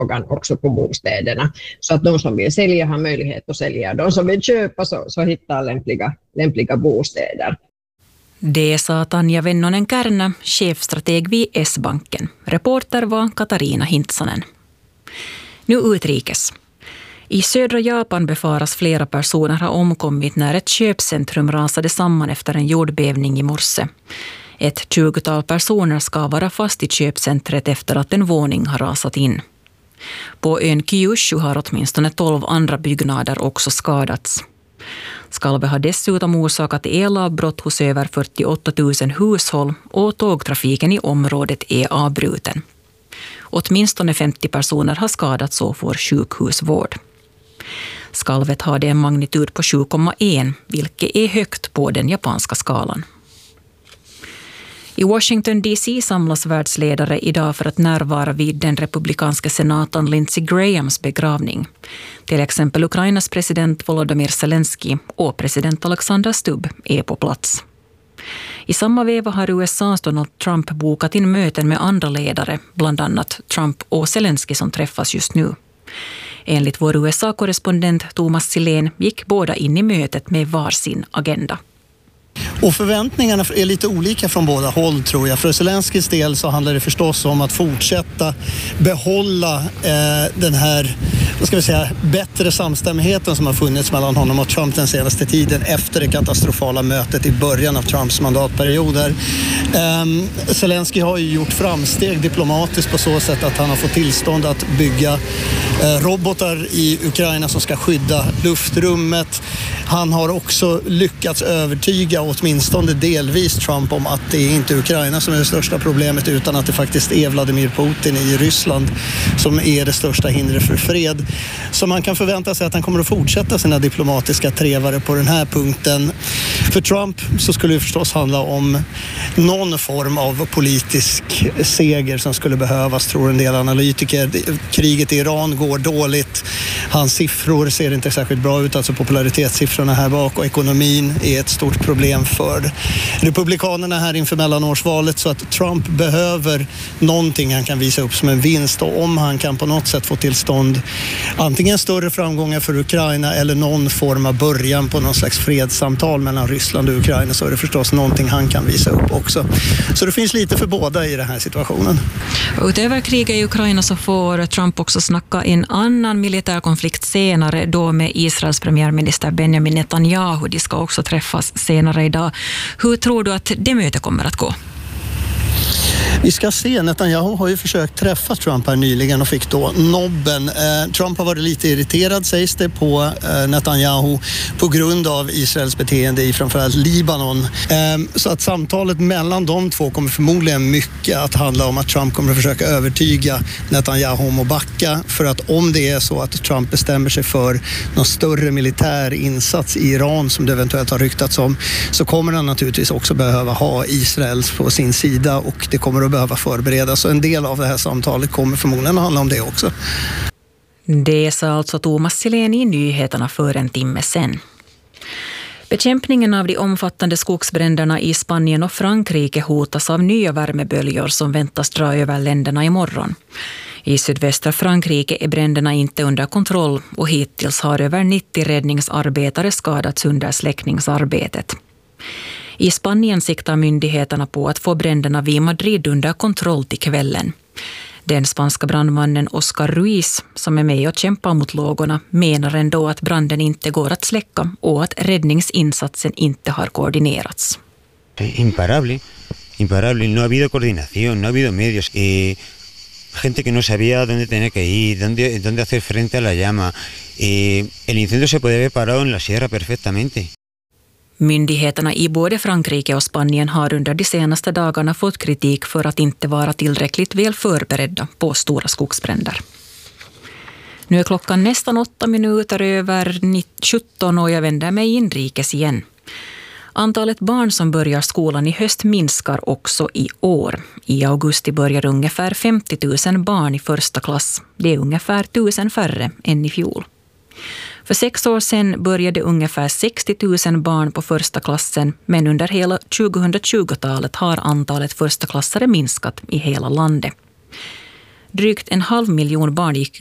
efterfrågan också på bostäderna. Så att de som vill sälja har möjlighet att sälja. De som vill köpa så hittar lämpliga bostäder. Det sa Tanja Vennonen-Kärnä, chefstrateg vid S-banken. Reporter var Katarina Hintsanen. Nu utrikes. I södra Japan befaras flera personer ha omkommit när ett köpcentrum rasade samman efter en jordbävning i morse. Ett 20-tal personer ska vara fast i köpcentret efter att en våning har rasat in. På ön Kyushu har åtminstone 12 andra byggnader också skadats. Skalvet har dessutom orsakat elavbrott hos över 48 000 hushåll och tågtrafiken i området är avbruten. Åtminstone 50 personer har skadats och får sjukhusvård. Skalvet hade en magnitud på 7,1, vilket är högt på den japanska skalan. I Washington DC samlas världsledare idag för att närvara vid den republikanska senatorn Lindsey Grahams begravning. Till exempel Ukrainas president Volodymyr Zelensky och president Alexander Stubb är på plats. I samma veva har USAs Donald Trump bokat in möten med andra ledare, bland annat Trump och Zelensky som träffas just nu. Enligt vår USA-korrespondent Thomas Silén gick båda in i mötet med varsin agenda. Och förväntningarna är lite olika från båda håll, tror jag. För Zelenskys del så handlar det förstås om att fortsätta behålla den här, vad ska vi säga, bättre samstämmigheten som har funnits mellan honom och Trump den senaste tiden efter det katastrofala mötet i början av Trumps mandatperioder. Zelensky har ju gjort framsteg diplomatiskt på så sätt att han har fått tillstånd att bygga robotar i Ukraina som ska skydda luftrummet. Han har också lyckats övertyga åtminstone delvis Trump om att det är inte Ukraina som är det största problemet utan att det faktiskt är Vladimir Putin i Ryssland som är det största hindret för fred. Så man kan förvänta sig att han kommer att fortsätta sina diplomatiska trevare på den här punkten. För Trump så skulle det förstås handla om någon form av politisk seger som skulle behövas, tror en del analytiker. Kriget i Iran går dåligt. Hans siffror ser inte särskilt bra ut, alltså popularitetssiffrorna här bak, och ekonomin är ett stort problem för republikanerna här inför mellanårsvalet, så att Trump behöver någonting han kan visa upp som en vinst, och om han kan på något sätt få till stånd antingen större framgångar för Ukraina eller någon form av början på någon slags fredssamtal mellan Ryssland och Ukraina, så är det förstås någonting han kan visa upp också. Så det finns lite för båda i den här situationen. Utöver kriget i Ukraina så får Trump också snacka en annan militär konflikt senare, då med Israels premiärminister Benjamin Netanyahu. De ska också träffas senare idag. Hur tror du att det mötet kommer att gå? Vi ska se. Netanyahu har ju försökt träffa Trump här nyligen och fick då nobben. Trump har varit lite irriterad, sägs det, på Netanyahu på grund av Israels beteende i framförallt Libanon. Så att samtalet mellan de två kommer förmodligen mycket att handla om att Trump kommer att försöka övertyga Netanyahu om att backa. För att om det är så att Trump bestämmer sig för någon större militär insats i Iran som det eventuellt har ryktats om, så kommer han naturligtvis också behöva ha Israel på sin sida, och det kommer att behöva förbereda. Så en del av det här samtalet kommer förmodligen att handla om det också. Det sa alltså Thomas Silén i nyheterna för en timme sedan. Bekämpningen av de omfattande skogsbränderna i Spanien och Frankrike hotas av nya värmeböljor som väntas dra över länderna imorgon. I sydvästra Frankrike är bränderna inte under kontroll och hittills har över 90 räddningsarbetare skadats under släckningsarbetet. I Spanien siktar myndigheterna på att få bränderna vid Madrid under kontroll till kvällen. Den spanska brandmannen Oscar Ruiz, som är med och kämpar mot lågorna, menar ändå att branden inte går att släcka och att räddningsinsatsen inte har koordinerats. Imparable, no ha habido coordinación, no ha habido medios. Gente que no sabía dónde tenía que ir, dónde hacer frente a la llama. El incendio se puede haber parado en la sierra perfectamente. Myndigheterna i både Frankrike och Spanien har under de senaste dagarna fått kritik för att inte vara tillräckligt väl förberedda på stora skogsbränder. Nu är klockan nästan 8 minuter över 17 och jag vänder mig inrikes igen. Antalet barn som börjar skolan i höst minskar också i år. I augusti börjar ungefär 50 000 barn i första klass. Det är ungefär 1000 färre än i fjol. För 6 år sedan började ungefär 60 000 barn på första klassen, men under hela 2020-talet har antalet första klassare minskat i hela landet. Drygt 500 000 barn gick